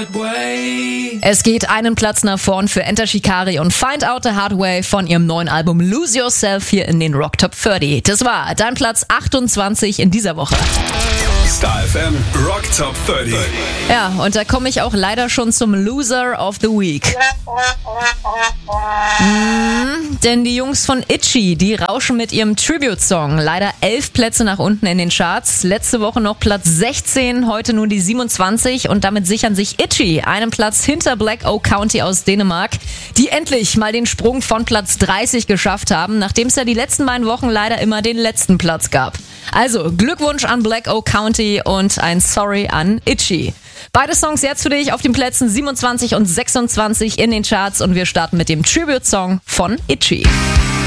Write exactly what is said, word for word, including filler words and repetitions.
hard way. Es geht einen Platz nach vorn für Enter Shikari und Find Out the Hard Way von ihrem neuen Album Lose Yourself hier in den Rock Top dreißig. Das war dein Platz achtundzwanzig in dieser Woche. Star F M Rock Top dreißig. Ja, und da komme ich auch leider schon zum Loser of the Week. Mm, denn die Jungs von Itchy, die rauschen mit ihrem Tribute-Song leider elf Plätze nach unten in den Charts. Letzte Woche noch Platz sechzehn, heute nur die siebenundzwanzig und damit sichern sich Itchy einen Platz hinter Black Oak County aus Dänemark, die endlich mal den Sprung von Platz dreißig geschafft haben, nachdem es ja die letzten beiden Wochen leider immer den letzten Platz gab. Also Glückwunsch an Black Oak County und ein Sorry an Itchy. Beide Songs jetzt für dich auf den Plätzen siebenundzwanzig und sechsundzwanzig in den Charts und wir starten mit dem Tribute-Song von Itchy.